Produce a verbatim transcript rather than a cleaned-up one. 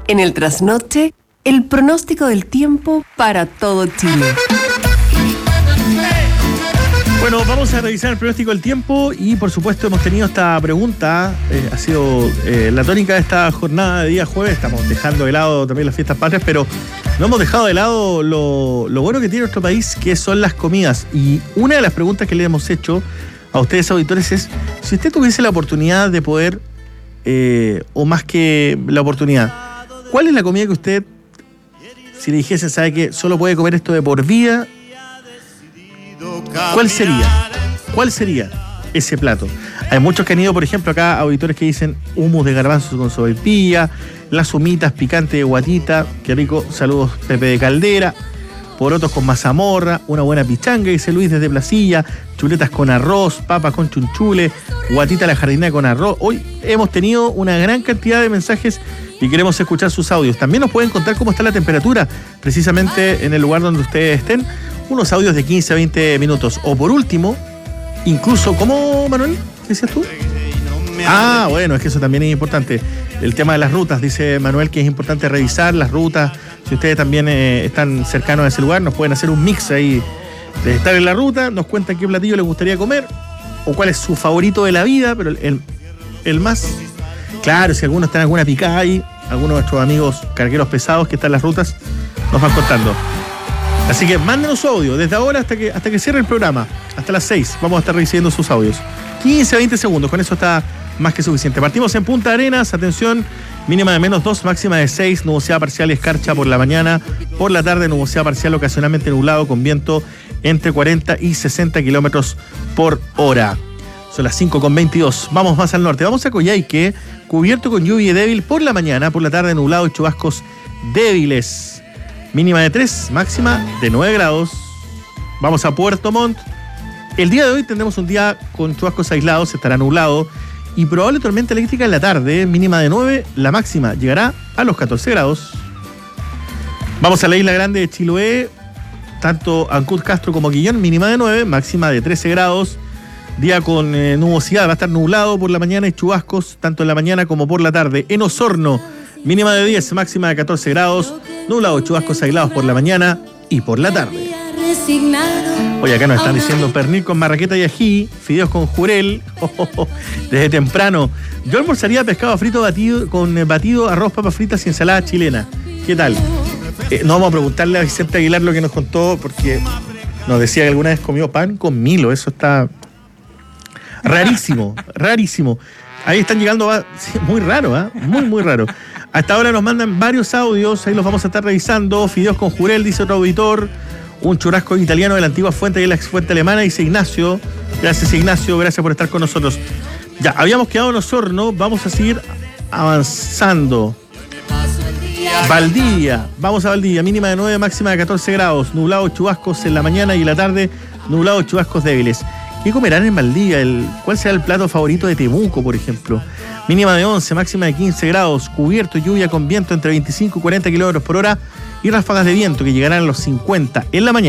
En el trasnoche, el pronóstico del tiempo para todo Chile. Bueno, vamos a revisar el pronóstico del tiempo y por supuesto hemos tenido esta pregunta, eh, ha sido eh, la tónica de esta jornada de día jueves. Estamos dejando de lado también las fiestas patrias, pero no hemos dejado de lado lo, lo bueno que tiene nuestro país, que son las comidas. Y una de las preguntas que le hemos hecho a ustedes auditores es, si usted tuviese la oportunidad de poder, eh, o más que la oportunidad, ¿cuál es la comida que usted, si le dijesen, sabe que solo puede comer esto de por vida, ¿cuál sería? ¿Cuál sería ese plato? Hay muchos que han ido, por ejemplo, acá auditores que dicen hummus de garbanzos con sopaipilla, las humitas picantes de guatita, qué rico, saludos Pepe de Caldera, porotos con mazamorra, una buena pichanga, dice Luis desde Placilla, chuletas con arroz, papas con chunchule, guatita a la jardinera con arroz. Hoy hemos tenido una gran cantidad de mensajes y queremos escuchar sus audios. También nos pueden contar cómo está la temperatura, precisamente en el lugar donde ustedes estén. Unos audios de quince a veinte minutos. O por último, incluso, ¿cómo, Manuel? ¿Qué decías tú? Ah, bueno, es que eso también es importante. El tema de las rutas, dice Manuel, que es importante revisar las rutas. Si ustedes también eh, están cercanos a ese lugar, nos pueden hacer un mix ahí de estar en la ruta, nos cuentan qué platillo les gustaría comer o cuál es su favorito de la vida, pero el, el, el más... Claro, si algunos están en alguna picada ahí, algunos de nuestros amigos cargueros pesados que están en las rutas, nos van contando. Así que mándenos su audio desde ahora hasta que, hasta que cierre el programa, hasta las seis, vamos a estar recibiendo sus audios. quince a veinte segundos, con eso está más que suficiente. Partimos en Punta Arenas, atención, mínima de menos dos, máxima de seis, nubosidad parcial y escarcha por la mañana, por la tarde nubosidad parcial ocasionalmente nublado con viento entre cuarenta y sesenta kilómetros por hora. Son las cinco con veintidós, vamos más al norte, vamos a Coyhaique, cubierto con lluvia débil por la mañana, por la tarde nublado y chubascos débiles. Mínima de tres, máxima de nueve grados. Vamos a Puerto Montt. El día de hoy tendremos un día con chubascos aislados, estará nublado y probable tormenta eléctrica en la tarde, mínima de nueve, la máxima llegará a los catorce grados. Vamos a la Isla Grande de Chiloé, tanto Ancud, Castro como Quillón, mínima de nueve, máxima de trece grados. Día con eh, nubosidad, va a estar nublado por la mañana y chubascos, tanto en la mañana como por la tarde. En Osorno, mínima de diez, máxima de catorce grados, nublado, chubascos aislados por la mañana y por la tarde. Oye, acá nos están diciendo pernil con marraqueta y ají, fideos con jurel, oh, oh, oh, desde temprano. Yo almorzaría pescado frito batido con batido, arroz, papas fritas y ensalada chilena. ¿Qué tal? Eh, no vamos a preguntarle a Vicente Aguilar lo que nos contó, porque nos decía que alguna vez comió pan con Milo. Eso está rarísimo, rarísimo. Ahí están llegando, sí, muy raro, ¿eh? muy, muy raro. Hasta ahora nos mandan varios audios, ahí los vamos a estar revisando. Fideos con jurel, dice otro auditor. Un churrasco italiano de la antigua fuente y de la ex fuente alemana, dice Ignacio. Gracias, Ignacio, gracias por estar con nosotros. Ya, habíamos quedado en Osorno, vamos a seguir avanzando. Valdivia, vamos a Valdivia, mínima de nueve, máxima de catorce grados. Nublado, chubascos en la mañana y en la tarde, nublado, chubascos débiles. ¿Qué comerán en Valdivia? El, ¿Cuál será el plato favorito de Temuco, por ejemplo? Mínima de once, máxima de quince grados, cubierto, lluvia con viento entre veinticinco y cuarenta kilómetros por hora y ráfagas de viento que llegarán a los cincuenta en la mañana.